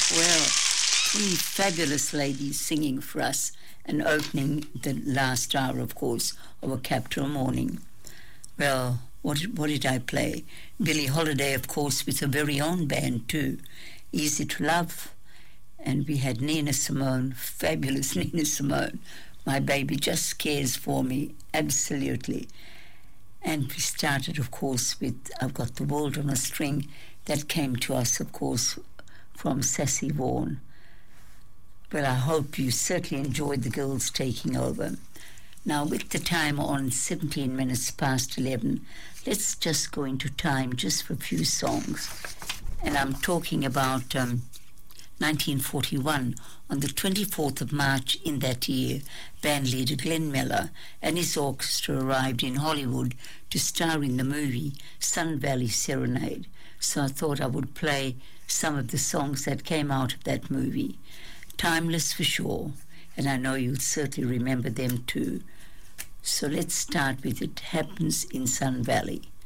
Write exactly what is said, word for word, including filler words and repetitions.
Well, three fabulous ladies singing for us and opening the last hour, of course, of A Capital Morning. Well, what, what did I play? Billie Holiday, of course, with her very own band too. Easy to Love. And we had Nina Simone, fabulous Nina Simone. My baby just cares for me, absolutely. And we started, of course, with I've Got the World on a String. That came to us, of course, from Sassy Vaughan. Well, I hope you certainly enjoyed The Girls Taking Over. Now, with the time on seventeen minutes past eleven, let's just go into time just for a few songs. And I'm talking about um, nineteen forty-one. On the twenty-fourth of March in that year, band leader Glenn Miller and his orchestra arrived in Hollywood to star in the movie Sun Valley Serenade. So I thought I would play some of the songs that came out of that movie. Timeless for sure, and I know you'll certainly remember them too. So let's start with It Happens in Sun Valley.